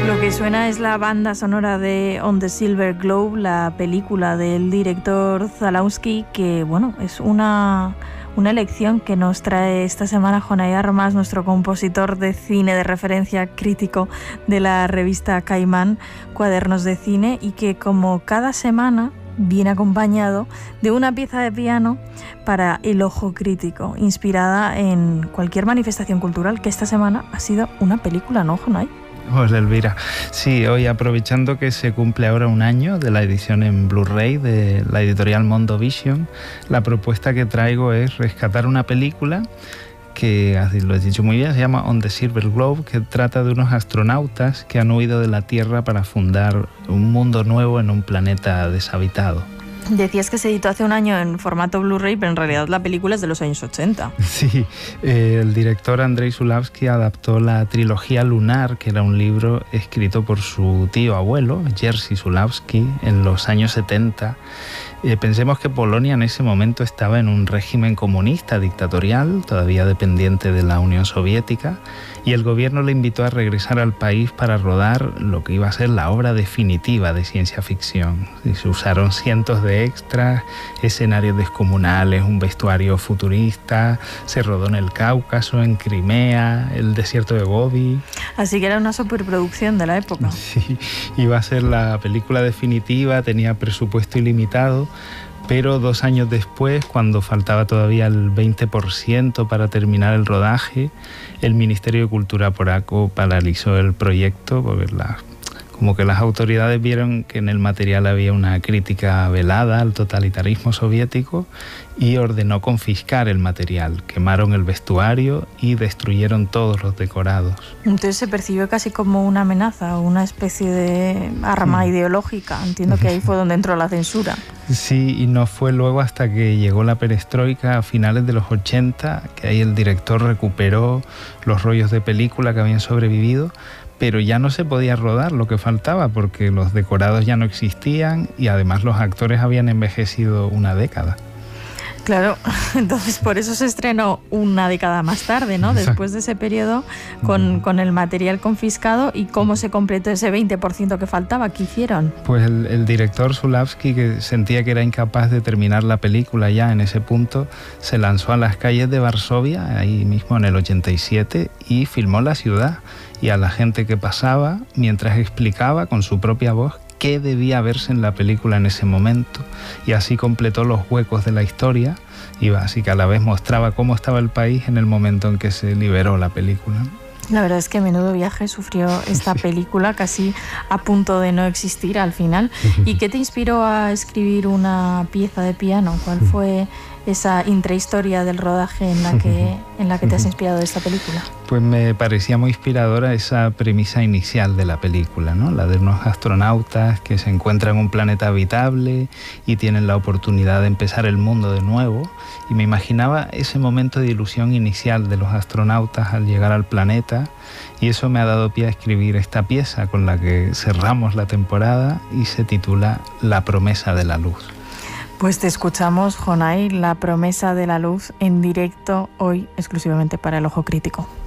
Lo que suena es la banda sonora de On the Silver Globe, la película del director Zalowski, que bueno, es una elección que nos trae esta semana Jonay Armas, nuestro compositor de cine de referencia, crítico de la revista Caimán, Cuadernos de Cine, y que como cada semana viene acompañado de una pieza de piano para el ojo crítico, inspirada en cualquier manifestación cultural, que esta semana ha sido una película, ¿no, Jonay? Hola, Elvira. Sí, hoy aprovechando que se cumple ahora un año de la edición en Blu-ray de la editorial Mondovision, la propuesta que traigo es rescatar una película que, así lo he dicho muy bien, se llama On the Silver Globe, que trata de unos astronautas que han huido de la Tierra para fundar un mundo nuevo en un planeta deshabitado. Decías que se editó hace un año en formato Blu-ray, pero en realidad la película es de los años 80. Sí, el director Andrei Zulawski adaptó la trilogía Lunar, que era un libro escrito por su tío abuelo, Jerzy Zulawski, en los años 70. Pensemos que Polonia en ese momento estaba en un régimen comunista dictatorial, todavía dependiente de la Unión Soviética, y el gobierno le invitó a regresar al país para rodar lo que iba a ser la obra definitiva de ciencia ficción. Y se usaron cientos de extras, escenarios descomunales, un vestuario futurista, se rodó en el Cáucaso, en Crimea, el desierto de Gobi. Así que era una superproducción de la época. Sí, iba a ser la película definitiva, tenía presupuesto ilimitado, pero 2 años después, cuando faltaba todavía el 20% para terminar el rodaje, el Ministerio de Cultura polaco paralizó el proyecto porque como que las autoridades vieron que en el material había una crítica velada al totalitarismo soviético y ordenó confiscar el material. Quemaron el vestuario y destruyeron todos los decorados. Entonces se percibió casi como una amenaza, una especie de arma ideológica. Entiendo que ahí fue donde entró la censura. Sí, y no fue luego hasta que llegó la perestroika a finales de los 80, que ahí el director recuperó los rollos de película que habían sobrevivido, pero ya no se podía rodar lo que faltaba porque los decorados ya no existían y además los actores habían envejecido una década. Claro, entonces por eso se estrenó una década más tarde, ¿no? Después de ese periodo con el material confiscado. ¿Y cómo se completó ese 20% que faltaba? ¿Qué hicieron? Pues el director Zulawski, que sentía que era incapaz de terminar la película ya en ese punto, se lanzó a las calles de Varsovia, ahí mismo en el 87, y filmó la ciudad y a la gente que pasaba mientras explicaba con su propia voz qué debía verse en la película en ese momento, y así completó los huecos de la historia y así que a la vez mostraba cómo estaba el país en el momento en que se liberó la película. La verdad es que menudo viaje sufrió esta película, casi a punto de no existir al final. ¿Y qué te inspiró a escribir una pieza de piano? ¿Cuál fue esa intrahistoria del rodaje en la que te has inspirado de esta película? Pues me parecía muy inspiradora esa premisa inicial de la película, ¿no? La de unos astronautas que se encuentran en un planeta habitable y tienen la oportunidad de empezar el mundo de nuevo. Y me imaginaba ese momento de ilusión inicial de los astronautas al llegar al planeta, y eso me ha dado pie a escribir esta pieza con la que cerramos la temporada y se titula La promesa de la luz. Pues te escuchamos, Jonay, La promesa de la luz, en directo hoy exclusivamente para El Ojo Crítico.